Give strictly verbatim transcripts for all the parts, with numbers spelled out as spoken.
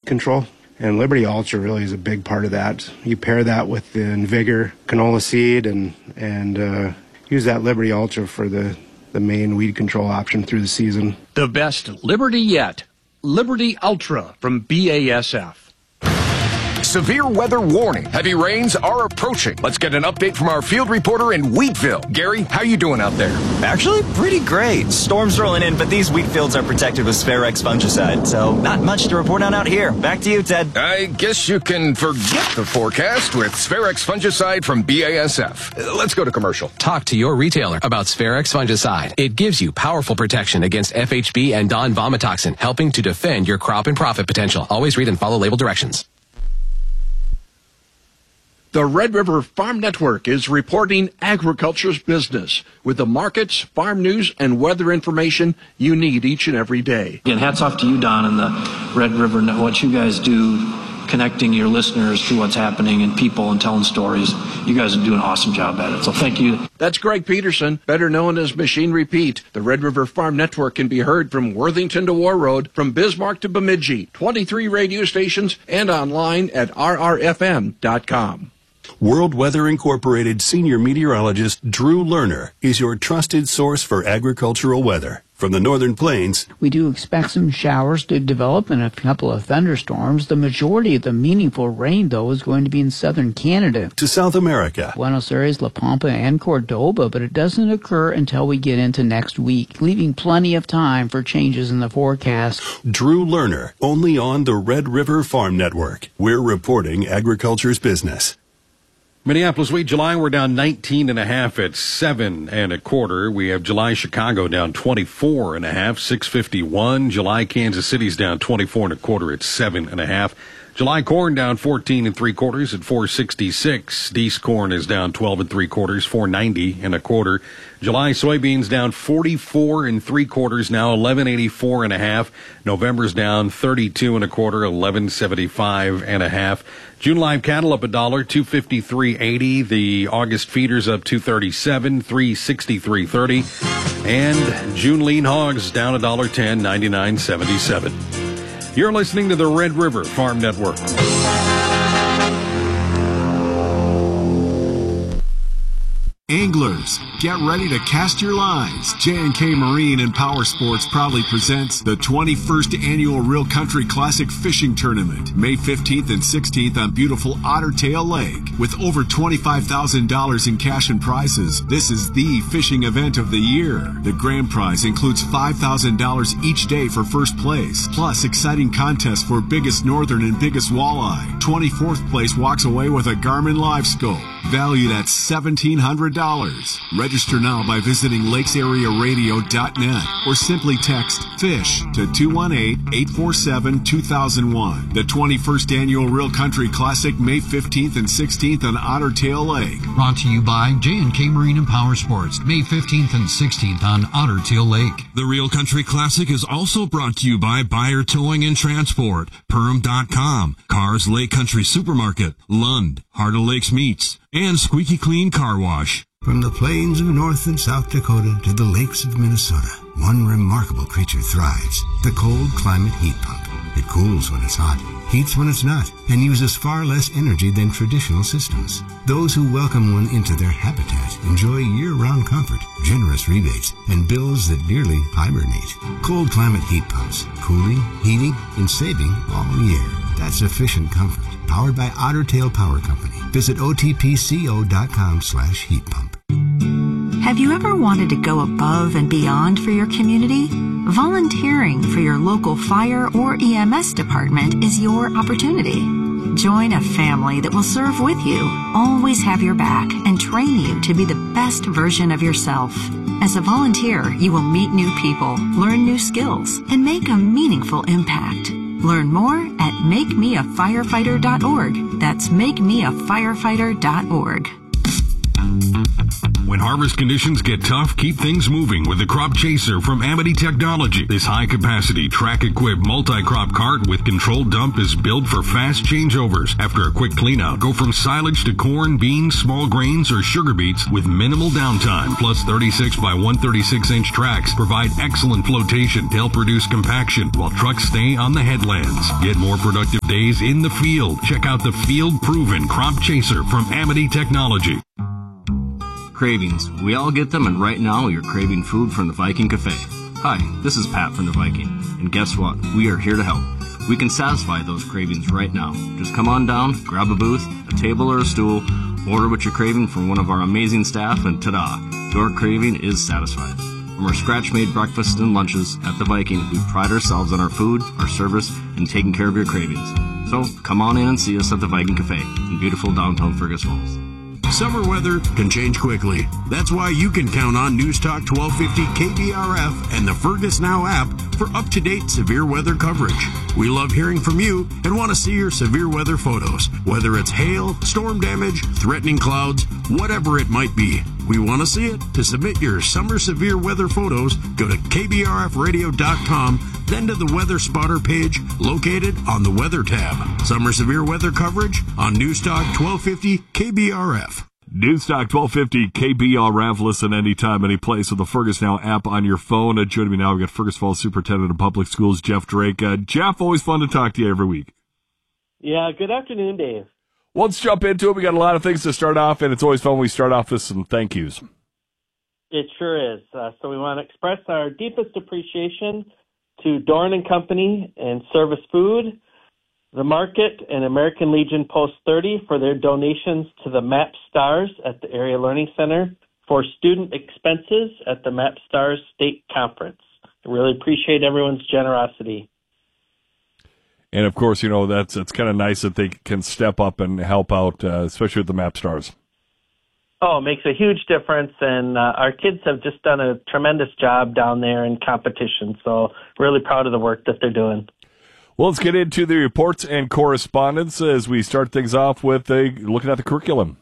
control. And Liberty Ultra really is a big part of that. You pair that with the Invigor canola seed and and uh, use that Liberty Ultra for the, the main weed control option through the season. The best Liberty yet. Liberty Ultra from B A S F. Severe weather warning. Heavy rains are approaching. Let's get an update from our field reporter in Wheatville. Gary, how you doing out there? Actually, pretty great. Storms rolling in, but these wheat fields are protected with Spharex fungicide, so not much to report on out here. Back to you, Ted. I guess you can forget the forecast with Spharex fungicide from B A S F. Uh, let's go to commercial. Talk to your retailer about Spharex fungicide. It gives you powerful protection against F H B and Don vomitoxin, helping to defend your crop and profit potential. Always read and follow label directions. The Red River Farm Network is reporting agriculture's business with the markets, farm news, and weather information you need each and every day. Again, hats off to you, Don, and the Red River, what you guys do, connecting your listeners to what's happening and people and telling stories. You guys are doing an awesome job at it, so thank you. That's Greg Peterson, better known as Machine Repeat. The Red River Farm Network can be heard from Worthington to War Road, from Bismarck to Bemidji, twenty-three radio stations, and online at R R F M dot com. World Weather Incorporated senior meteorologist Drew Lerner is your trusted source for agricultural weather. From the Northern Plains, we do expect some showers to develop and a couple of thunderstorms. The majority of the meaningful rain, though, is going to be in southern Canada. To South America, Buenos Aires, La Pampa, and Cordoba, but it doesn't occur until we get into next week, leaving plenty of time for changes in the forecast. Drew Lerner, only on the Red River Farm Network. We're reporting agriculture's business. Minneapolis wheat July, we're down nineteen and a half at seven and a quarter. We have July Chicago down twenty-four and a half, six fifty-one. July Kansas City's down twenty-four and a quarter at seven and a half. July corn down fourteen and three quarters at four sixty-six. Deese corn is down twelve and three quarters, four ninety and a quarter. July soybeans down forty-four and three quarters now, eleven eighty-four and a half. November's down thirty-two and a quarter, eleven seventy-five and a half. June live cattle up a dollar, two fifty-three eighty. The August feeders up two thirty-seven, three sixty-three thirty. And June lean hogs down a dollar ten, ninety-nine seventy-seven. You're listening to the Red River Farm Network. Anglers, get ready to cast your lines. J and K Marine and Power Sports proudly presents the twenty-first Annual Real Country Classic Fishing Tournament, May fifteenth and sixteenth on beautiful Otter Tail Lake. With over twenty-five thousand dollars in cash and prizes, this is the fishing event of the year. The grand prize includes five thousand dollars each day for first place, plus exciting contests for biggest northern and biggest walleye. twenty-fourth place walks away with a Garmin Live Scope, valued at seventeen hundred dollars. Register now by visiting lakes area radio dot net or simply text FISH to two one eight, eight four seven, two thousand one. The twenty-first Annual Real Country Classic, May fifteenth and sixteenth on Otter Tail Lake. Brought to you by J and K Marine and Power Sports, May fifteenth and sixteenth on Otter Tail Lake. The Real Country Classic is also brought to you by Buyer Towing and Transport, Perm dot com, Cars Lake Country Supermarket, Lund, Heart of Lakes Meats, and Squeaky Clean Car Wash. From the plains of North and South Dakota to the lakes of Minnesota, one remarkable creature thrives, the cold climate heat pump. It cools when it's hot, heats when it's not, and uses far less energy than traditional systems. Those who welcome one into their habitat enjoy year-round comfort, generous rebates, and bills that nearly hibernate. Cold climate heat pumps, cooling, heating, and saving all year. That's efficient comfort, powered by Otter Tail Power Company. Visit O T P C O dot com slash heat pump. Have you ever wanted to go above and beyond for your community? Volunteering for your local fire or E M S department is your opportunity. Join a family that will serve with you, always have your back, and train you to be the best version of yourself. As a volunteer, you will meet new people, learn new skills, and make a meaningful impact. Learn more at make me a firefighter dot org. That's make me a firefighter dot org. When harvest conditions get tough, keep things moving with the Crop Chaser from Amity Technology. This high-capacity, track-equipped multi-crop cart with controlled dump is built for fast changeovers. After a quick cleanout, go from silage to corn, beans, small grains, or sugar beets with minimal downtime. Plus, thirty-six by one thirty-six inch tracks provide excellent flotation to help reduce compaction while trucks stay on the headlands. Get more productive days in the field. Check out the field-proven Crop Chaser from Amity Technology. Cravings. We all get them, and right now you're craving food from the Viking Cafe. Hi, this is Pat from the Viking, and guess what? We are here to help. We can satisfy those cravings right now. Just come on down, grab a booth, a table or a stool, order what you're craving from one of our amazing staff, and ta-da, your craving is satisfied. From our scratch-made breakfasts and lunches at the Viking, we pride ourselves on our food, our service, and taking care of your cravings. So come on in and see us at the Viking Cafe in beautiful downtown Fergus Falls. Summer weather can change quickly. That's why you can count on News Talk twelve fifty K B R F and the Fergus Now app for up-to-date severe weather coverage. We love hearing from you and want to see your severe weather photos, whether it's hail, storm damage, threatening clouds, whatever it might be. We want to see it. To submit your summer severe weather photos, go to K B R F radio dot com, then to the Weather Spotter page located on the Weather tab. Summer severe weather coverage on News Talk twelve fifty K B R F. News Talk twelve fifty K B R F. Listen anytime, any place with the Fergus Now app on your phone. Uh, joining me now, we've got Fergus Falls Superintendent of Public Schools, Jeff Drake. Uh, Jeff, always fun to talk to you every week. Yeah, good afternoon, Dave. Well, let's jump into it. We got a lot of things to start off, and it's always fun when we start off with some thank yous. It sure is. Uh, so we want to express our deepest appreciation to Doran and Company and Service Food, The Market, and American Legion Post thirty for their donations to the MAP Stars at the Area Learning Center for student expenses at the MAP Stars State Conference. I really appreciate everyone's generosity. And, of course, you know, that's it's kind of nice that they can step up and help out, uh, especially with the MAP Stars. Oh, it makes a huge difference, and uh, our kids have just done a tremendous job down there in competition, so really proud of the work that they're doing. Well, let's get into the reports and correspondence as we start things off with uh, looking at the curriculum.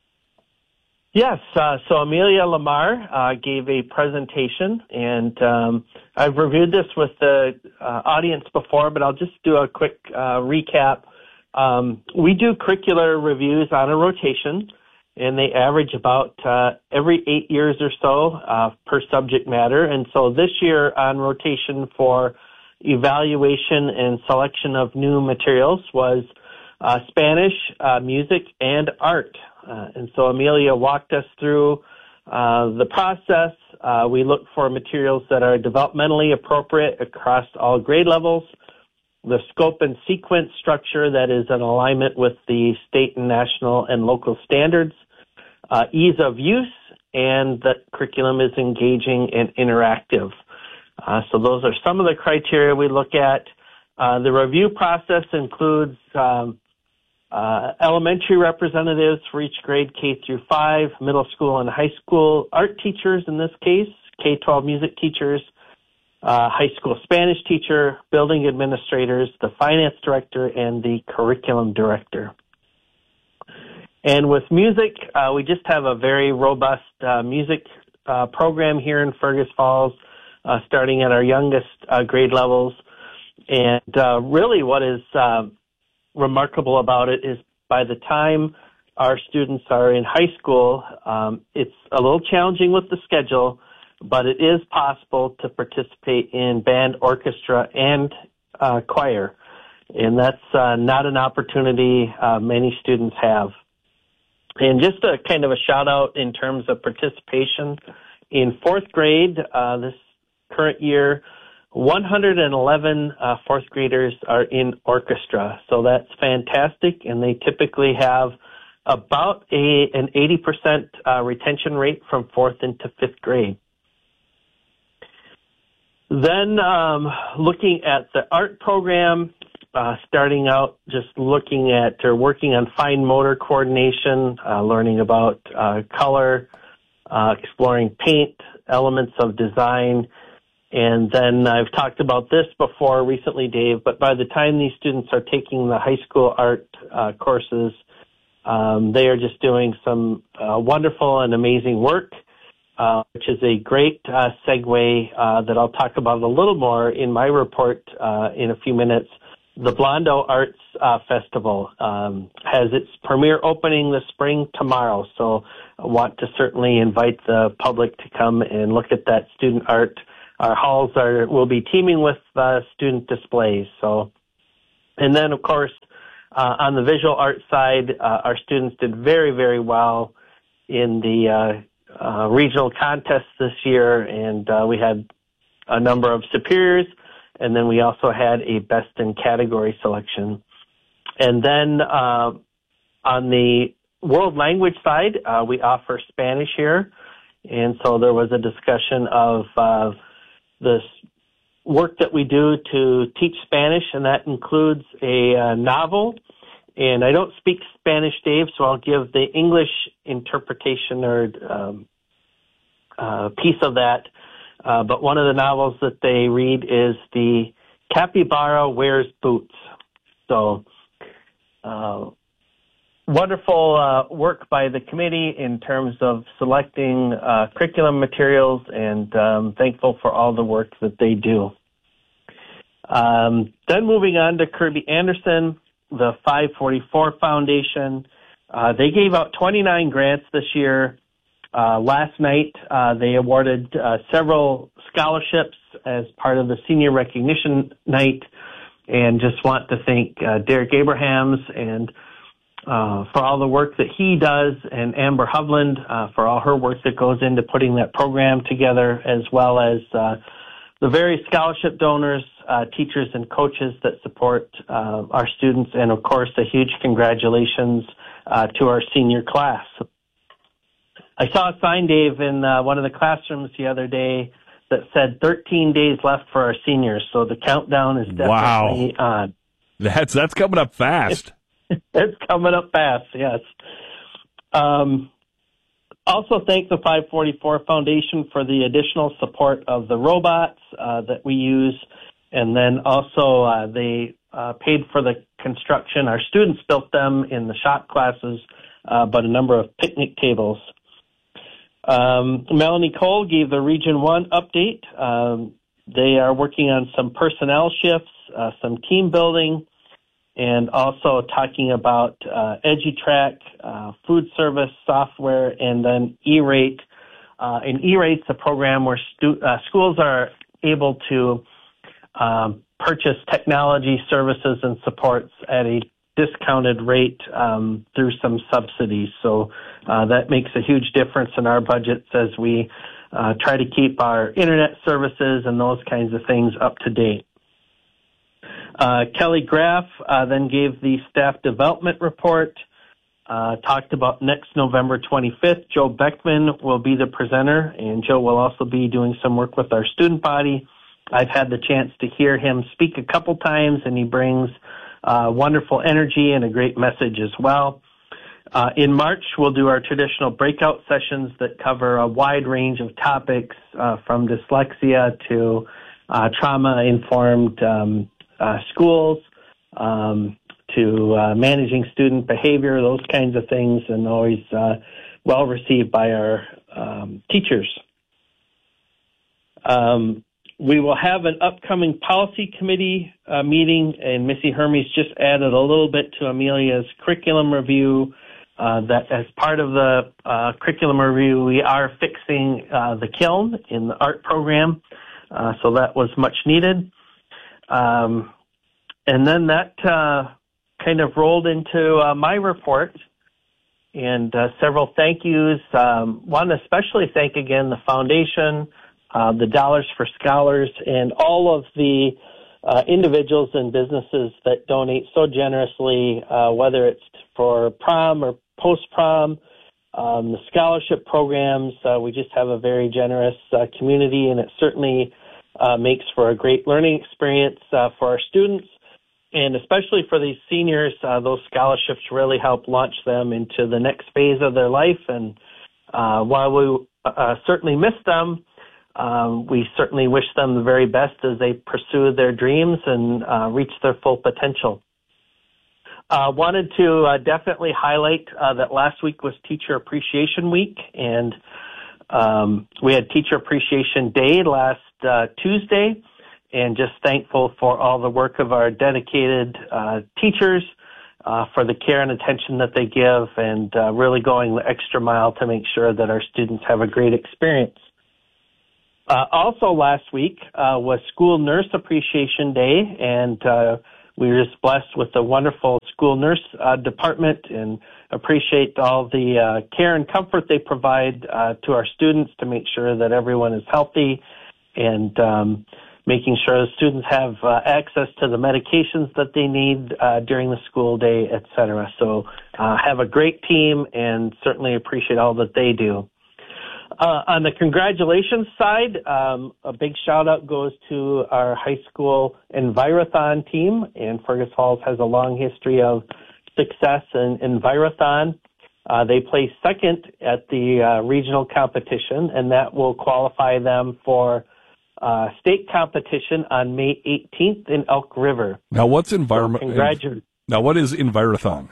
Yes, uh, so Amelia Lamar uh, gave a presentation, and um, I've reviewed this with the uh, audience before, but I'll just do a quick uh, recap. Um, we do curricular reviews on a rotation, and they average about uh, every eight years or so uh, per subject matter. And so this year on rotation for evaluation and selection of new materials was uh, Spanish, uh, music, and art. Uh, and so Amelia walked us through uh, the process. Uh, we look for materials that are developmentally appropriate across all grade levels, the scope and sequence structure that is in alignment with the state and national and local standards, uh, ease of use, and the curriculum is engaging and interactive. Uh, so those are some of the criteria we look at. Uh, the review process includes um, uh, elementary representatives for each grade K through five, middle school and high school art teachers in this case, K twelve music teachers, uh, high school Spanish teacher, building administrators, the finance director, and the curriculum director. And with music, uh, we just have a very robust uh, music uh, program here in Fergus Falls, uh, starting at our youngest uh, grade levels. And uh, really what is uh, remarkable about it is by the time our students are in high school, um, it's a little challenging with the schedule, but it is possible to participate in band, orchestra, and uh, choir. And that's uh, not an opportunity uh, many students have. And just a kind of a shout out in terms of participation in fourth grade, uh, this current year, one hundred eleven uh, fourth graders are in orchestra. So that's fantastic. And they typically have about a, an eighty percent uh, retention rate from fourth into fifth grade. Then um, looking at the art program, Uh, starting out just looking at or working on fine motor coordination, uh, learning about uh, color, uh, exploring paint, elements of design. And then I've talked about this before recently, Dave, but by the time these students are taking the high school art uh, courses, Um, they are just doing some uh, wonderful and amazing work, uh, which is a great uh, segue uh, that I'll talk about a little more in my report uh, in a few minutes. The Blondo Arts uh, Festival um, has its premiere opening this spring tomorrow, so I want to certainly invite the public to come and look at that student art. Our halls are will be teeming with uh, student displays. So, and then of course uh, on the visual art side, uh, our students did very very well in the uh, uh, regional contests this year, and uh, we had a number of superiors. And then we also had a best in category selection. And then uh, on the world language side, uh, we offer Spanish here. And so there was a discussion of uh, this work that we do to teach Spanish, and that includes a uh, novel. And I don't speak Spanish, Dave, so I'll give the English interpretation or um, uh, piece of that. Uh, but one of the novels that they read is The Capybara Wears Boots. So, uh, wonderful uh, work by the committee in terms of selecting uh, curriculum materials, and um, thankful for all the work that they do. Um, then moving on to Kirby Anderson, the five forty-four Foundation. Uh, they gave out twenty-nine grants this year. Uh, last night, uh, they awarded uh, several scholarships as part of the senior recognition night, and just want to thank uh, Derek Abrahams and uh, for all the work that he does, and Amber Hovland uh, for all her work that goes into putting that program together, as well as uh, the various scholarship donors, uh, teachers, and coaches that support uh, our students, and of course, a huge congratulations uh, to our senior class. I saw a sign, Dave, in uh, one of the classrooms the other day that said thirteen days left for our seniors. So the countdown is definitely wow. on. That's that's coming up fast. It's coming up fast, yes. Um, also thank the five forty-four Foundation for the additional support of the robots uh, that we use. And then also uh, they uh, paid for the construction. Our students built them in the shop classes, uh, but a number of picnic tables. Um, Melanie Cole gave the Region one update. Um, they are working on some personnel shifts, uh, some team building, and also talking about uh, EduTrack, uh, food service software, and then E-Rate. Uh, and E-Rate's a program where stu- uh, schools are able to um, purchase technology services and supports at a discounted rate um, through some subsidies. So uh, that makes a huge difference in our budgets as we uh, try to keep our internet services and those kinds of things up to date. Uh, Kelly Graff uh, then gave the staff development report, uh, talked about next November twenty-fifth. Joe Beckman will be the presenter, and Joe will also be doing some work with our student body. I've had the chance to hear him speak a couple times, and he brings Uh, wonderful energy and a great message as well. Uh, in March, we'll do our traditional breakout sessions that cover a wide range of topics, uh, from dyslexia to uh, trauma-informed um, uh, schools, um, to uh, managing student behavior, those kinds of things, and always uh, well received by our um, teachers. Um, We will have an upcoming policy committee uh, meeting, and Missy Hermes just added a little bit to Amelia's curriculum review. Uh, that as part of the uh, curriculum review, we are fixing uh, the kiln in the art program, uh, so that was much needed. Um, and then that uh, kind of rolled into uh, my report, and uh, several thank yous. Um, one especially thank again the foundation, Uh, the Dollars for Scholars, and all of the uh, individuals and businesses that donate so generously, uh, whether it's for prom or post-prom, um, the scholarship programs. Uh, we just have a very generous uh, community, and it certainly uh, makes for a great learning experience uh, for our students. And especially for these seniors, uh, those scholarships really help launch them into the next phase of their life. And uh, while we uh, certainly miss them, Um, we certainly wish them the very best as they pursue their dreams and uh, reach their full potential. Uh, wanted to uh, definitely highlight uh, that last week was Teacher Appreciation Week, and um, we had Teacher Appreciation Day last uh, Tuesday, and just thankful for all the work of our dedicated uh, teachers uh, for the care and attention that they give, and uh, really going the extra mile to make sure that our students have a great experience. Uh, also last week uh, was School Nurse Appreciation Day, and uh, we were just blessed with a wonderful school nurse uh, department and appreciate all the uh, care and comfort they provide uh, to our students to make sure that everyone is healthy and um, making sure the students have uh, access to the medications that they need uh, during the school day, et cetera. So uh, have a great team and certainly appreciate all that they do. Uh, on the congratulations side, um, a big shout out goes to our high school Envirothon team, and Fergus Falls has a long history of success in Envirothon. Uh, they placed second at the uh, regional competition, and that will qualify them for uh, state competition on May eighteenth in Elk River. Now, what's environment? So congratulations. Now, what is Envirothon?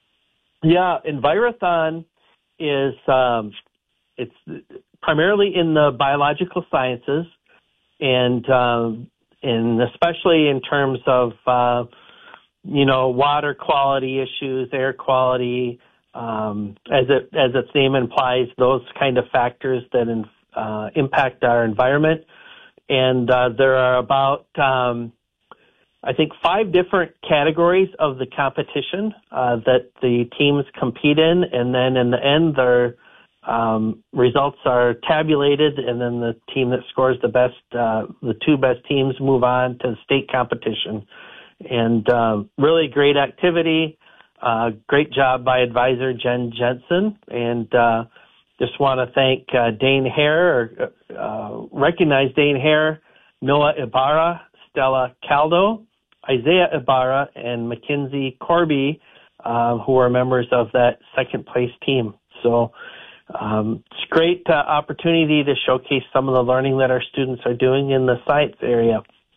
Yeah, Envirothon is um, it's primarily in the biological sciences, and um, and especially in terms of uh, you know water quality issues, air quality, um, as it as its name implies, those kind of factors that in, uh, impact our environment. And uh, there are about um, I think five different categories of the competition uh, that the teams compete in, and then in the end, their um, results are tabulated, and then the team that scores the best, uh, the two best teams move on to the state competition. And uh, really great activity, uh, great job by advisor Jen Jensen, and uh, just want to thank uh, Dane Hare, or uh, recognize Dane Hare, Noah Ibarra, Stella Caldo, Isaiah Ibarra, and Mackenzie Corby, uh, who are members of that second place team. So um, it's a great uh, opportunity to showcase some of the learning that our students are doing in the science area.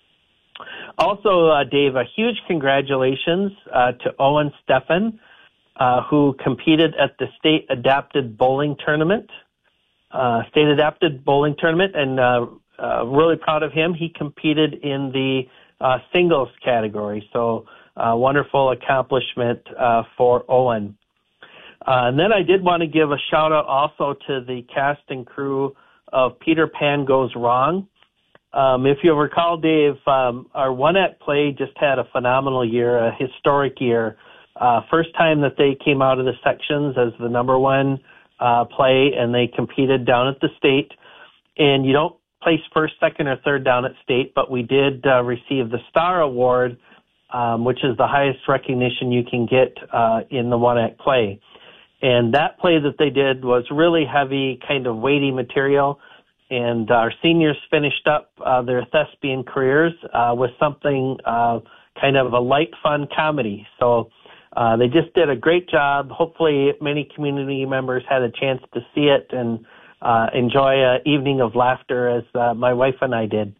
Also, uh, Dave, a huge congratulations uh, to Owen Steffen, uh, who competed at the State Adapted Bowling Tournament, uh, State Adapted Bowling Tournament, and uh, uh, really proud of him. He competed in the uh, singles category, so uh, wonderful accomplishment uh, for Owen. Uh, and then I did want to give a shout out also to the cast and crew of Peter Pan Goes Wrong. Um, if you'll recall, Dave, um, our one-act play just had a phenomenal year, a historic year. Uh, first time that they came out of the sections as the number one uh, play, and they competed down at the state. And you don't place first, second, or third down at state, but we did uh, receive the Star Award, um, which is the highest recognition you can get uh, in the one-act play. And that play that they did was really heavy, kind of weighty material. And our seniors finished up uh, their thespian careers uh, with something uh, kind of a light, fun comedy. So uh, they just did a great job. Hopefully many community members had a chance to see it and uh, enjoy an evening of laughter as uh, my wife and I did.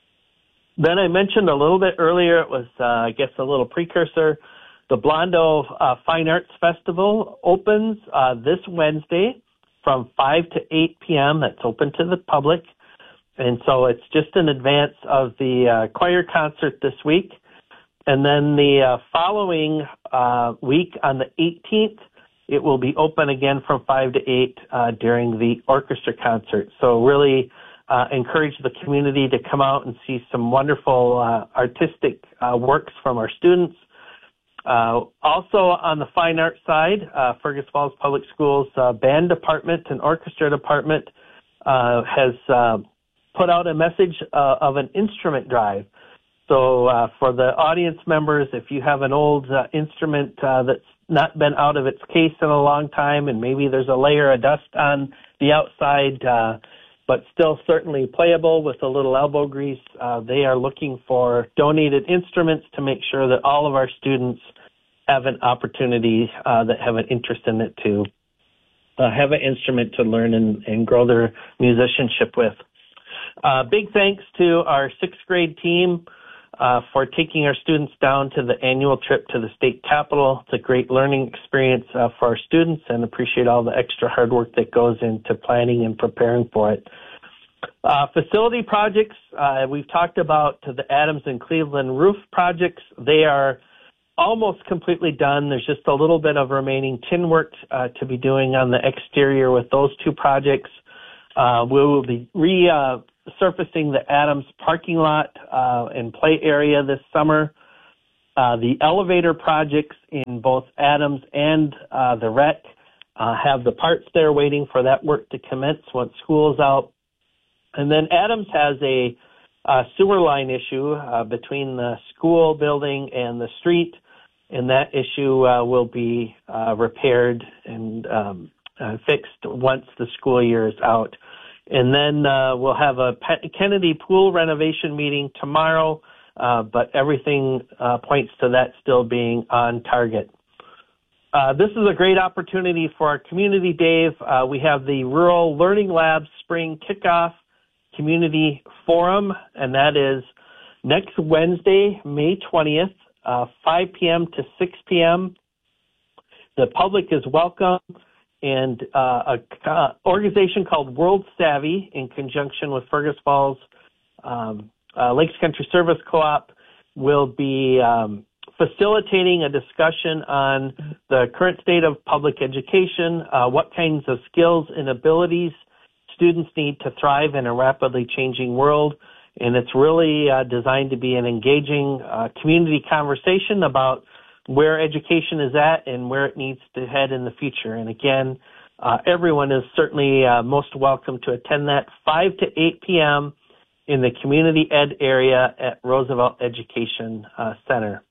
Then I mentioned a little bit earlier, it was, uh, I guess, a little precursor. The Blondo uh, Fine Arts Festival opens uh, this Wednesday from five to eight p.m. That's open to the public. And so it's just in advance of the uh, choir concert this week. And then the uh, following uh, week on the eighteenth, it will be open again from five to eight uh, during the orchestra concert. So really uh, encourage the community to come out and see some wonderful uh, artistic uh, works from our students. Uh, also on the fine arts side, uh, Fergus Falls Public Schools uh, band department and orchestra department uh, has uh, put out a message uh, of an instrument drive. So uh, for the audience members, if you have an old uh, instrument uh, that's not been out of its case in a long time, and maybe there's a layer of dust on the outside, uh, but still certainly playable with a little elbow grease, uh, they are looking for donated instruments to make sure that all of our students have an opportunity uh, that have an interest in it to uh, have an instrument to learn and, and grow their musicianship with. Uh, big thanks to our sixth grade team uh, for taking our students down to the annual trip to the state capitol. It's a great learning experience uh, for our students, and appreciate all the extra hard work that goes into planning and preparing for it. Uh, facility projects, uh, we've talked about the Adams and Cleveland roof projects. They are almost completely done. There's just a little bit of remaining tin work uh, to be doing on the exterior with those two projects. Uh, we will be resurfacing the Adams parking lot uh, and play area this summer. Uh, the elevator projects in both Adams and uh, the rec uh, have the parts there waiting for that work to commence once school's out. And then Adams has a uh, sewer line issue uh, between the school building and the street, and that issue uh, will be uh, repaired and um, uh, fixed once the school year is out. And then uh, we'll have a Kennedy pool renovation meeting tomorrow, uh, but everything uh, points to that still being on target. Uh, this is a great opportunity for our community, Dave. Uh, we have the Rural Learning Lab Spring Kickoff Community Forum, and that is next Wednesday, May twentieth, uh, five p.m. to six p.m. The public is welcome, and uh, a uh, organization called World Savvy, in conjunction with Fergus Falls um, uh, Lakes Country Service Co-op, will be um, facilitating a discussion on the current state of public education, uh, what kinds of skills and abilities students need to thrive in a rapidly changing world. And it's really uh, designed to be an engaging uh, community conversation about where education is at and where it needs to head in the future. And again, uh, everyone is certainly uh, most welcome to attend that five to eight p.m. in the community ed area at Roosevelt Education uh, Center.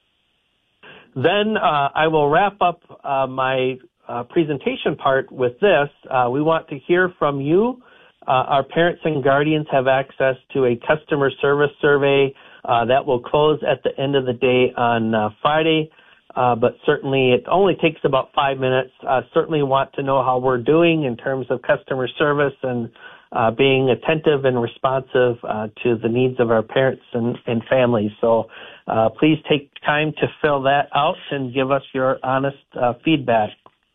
Then uh, I will wrap up uh, my Uh, presentation part with this. Uh, we want to hear from you. Uh, our parents and guardians have access to a customer service survey uh, that will close at the end of the day on uh, Friday, uh, but certainly it only takes about five minutes. Uh, certainly want to know how we're doing in terms of customer service and uh, being attentive and responsive uh, to the needs of our parents and, and families. So uh, please take time to fill that out and give us your honest uh, feedback.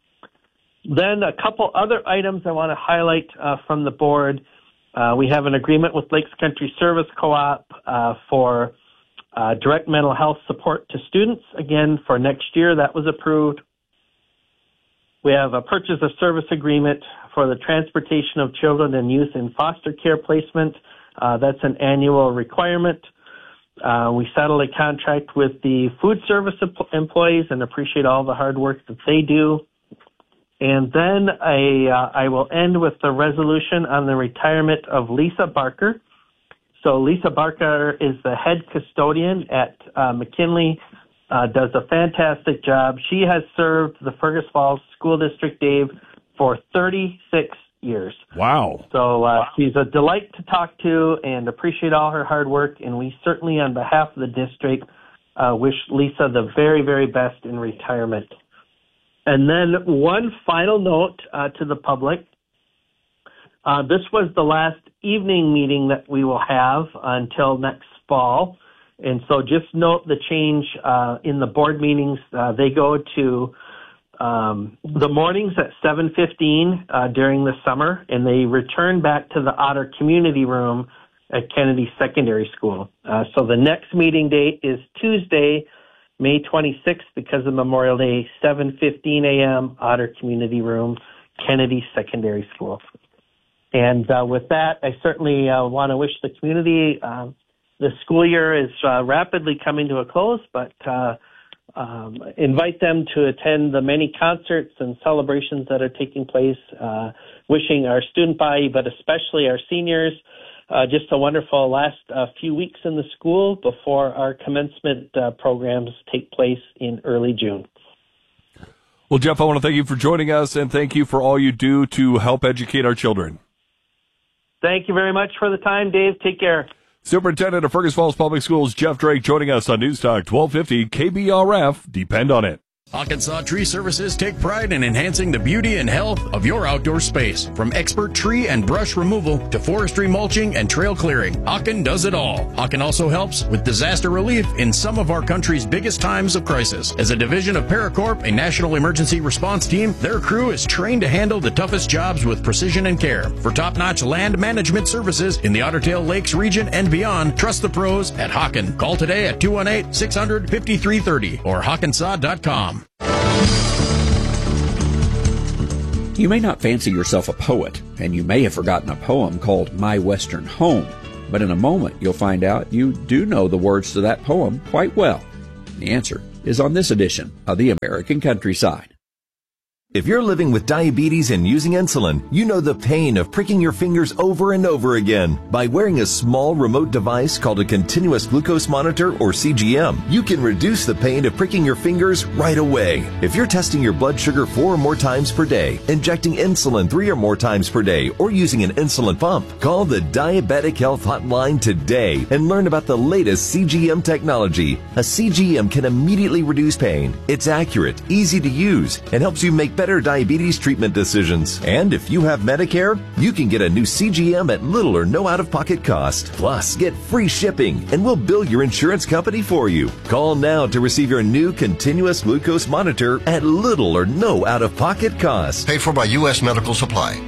Then a couple other items I want to highlight uh, from the board. Uh, we have an agreement with Lakes Country Service Co-op uh, for uh, direct mental health support to students. Again, for next year, that was approved. We have a purchase of service agreement for the transportation of children and youth in foster care placement. Uh, that's an annual requirement. Uh, we settled a contract with the food service employees and appreciate all the hard work that they do. And then I, uh, I will end with the resolution on the retirement of Lisa Barker. So Lisa Barker is the head custodian at uh, McKinley, uh, does a fantastic job. She has served the Fergus Falls School District, Dave, for thirty-six years. Wow. So uh, wow. She's a delight to talk to and appreciate all her hard work. And we certainly, on behalf of the district, uh, wish Lisa the very, very best in retirement. And then one final note uh, to the public. Uh, this was the last evening meeting that we will have until next fall. And so just note the change uh, in the board meetings. Uh, they go to um, the mornings at seven fifteen uh, during the summer, and they return back to the Otter Community Room at Kennedy Secondary School. Uh, so the next meeting date is Tuesday, May twenty-sixth, because of Memorial Day, seven fifteen a.m., Otter Community Room, Kennedy Secondary School. And uh, with that, I certainly uh, want to wish the community, uh, the school year is uh, rapidly coming to a close, but uh, um, invite them to attend the many concerts and celebrations that are taking place, uh, wishing our student body, but especially our seniors, Uh, just a wonderful last uh, few weeks in the school before our commencement uh, programs take place in early June. Well, Jeff, I want to thank you for joining us, and thank you for all you do to help educate our children. Thank you very much for the time, Dave. Take care. Superintendent of Fergus Falls Public Schools, Jeff Drake, joining us on News Talk twelve fifty K B R F. Depend on it. Hawkensaw Tree Services take pride in enhancing the beauty and health of your outdoor space. From expert tree and brush removal to forestry mulching and trail clearing, Hawken does it all. Hawken also helps with disaster relief in some of our country's biggest times of crisis. As a division of Paracorp, a national emergency response team, their crew is trained to handle the toughest jobs with precision and care. For top-notch land management services in the Otter Tail Lakes region and beyond, trust the pros at Hawken. Call today at two one eight, six hundred, fifty-three thirty or hawkensaw dot com. You may not fancy yourself a poet, and you may have forgotten a poem called My Western Home, but in a moment you'll find out you do know the words to that poem quite well. The answer is on this edition of the American Countryside. If you're living with diabetes and using insulin, you know the pain of pricking your fingers over and over again. By wearing a small remote device called a continuous glucose monitor or C G M, you can reduce the pain of pricking your fingers right away. If you're testing your blood sugar four or more times per day, injecting insulin three or more times per day, or using an insulin pump, call the Diabetic Health Hotline today and learn about the latest C G M technology. A C G M can immediately reduce pain. It's accurate, easy to use, and helps you make better diabetes treatment decisions. And if you have Medicare, you can get a new C G M at little or no out-of-pocket cost. Plus, get free shipping, and we'll bill your insurance company for you. Call now to receive your new continuous glucose monitor at little or no out-of-pocket cost. Paid for by U S Medical Supply.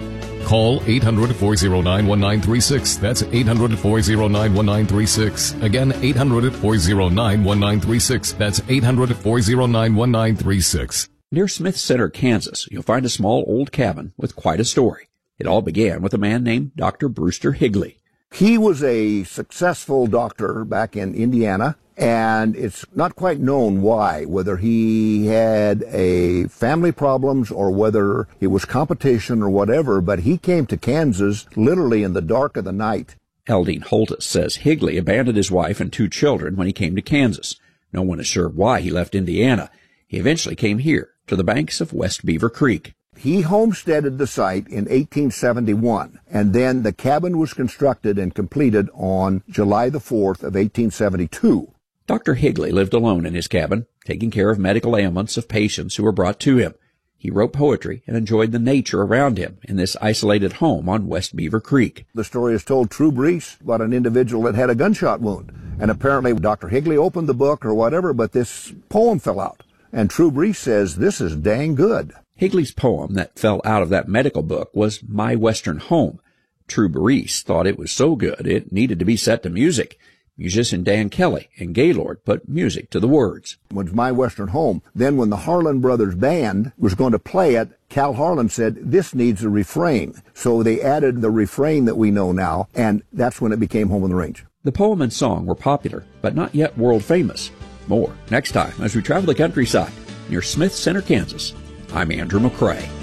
Call eight hundred, four oh nine, one nine three six. That's eight hundred, four oh nine, one nine three six. Again, eight hundred, four oh nine, one nine three six. That's eight hundred, four oh nine, one nine three six. Near Smith Center, Kansas, you'll find a small old cabin with quite a story. It all began with a man named Doctor Brewster Higley. He was a successful doctor back in Indiana, and it's not quite known why, whether he had a family problems or whether it was competition or whatever, but he came to Kansas literally in the dark of the night. Eldine Holtis says Higley abandoned his wife and two children when he came to Kansas. No one is sure why he left Indiana. He eventually came here to the banks of West Beaver Creek. He homesteaded the site in eighteen seventy-one, and then the cabin was constructed and completed on July the fourth of eighteen seventy-two. Doctor Higley lived alone in his cabin, taking care of medical ailments of patients who were brought to him. He wrote poetry and enjoyed the nature around him in this isolated home on West Beaver Creek. The story is told True Brees about an individual that had a gunshot wound, and apparently Doctor Higley opened the book or whatever, but this poem fell out. And True Brees says, this is dang good. Higley's poem that fell out of that medical book was My Western Home. True Brees thought it was so good it needed to be set to music. Musician Dan Kelly and Gaylord put music to the words. It was My Western Home. Then when the Harlan Brothers Band was going to play it, Cal Harlan said, this needs a refrain. So they added the refrain that we know now, and that's when it became Home on the Range. The poem and song were popular, but not yet world famous. More next time as we travel the countryside near Smith Center, Kansas. I'm Andrew McCrae.